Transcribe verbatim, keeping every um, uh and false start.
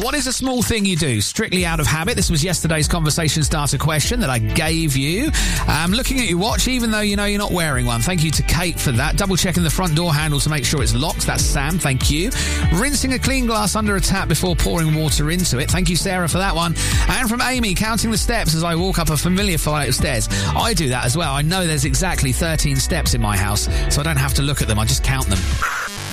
What is a small thing you do strictly out of habit? This was yesterday's conversation starter question that I gave you. Um, looking at your watch, even though you know you're not wearing one. Thank you to Kate for that. Double checking the front door handle to make sure it's locked. That's Sam. Thank you. Rinsing a clean glass under a tap before pouring water into it. Thank you, Sarah, for that one. And from Amy, counting the steps as I walk up a familiar flight of stairs. I do that as well. I know there's exactly thirteen steps in my house, so I don't have to look at them. I just count them.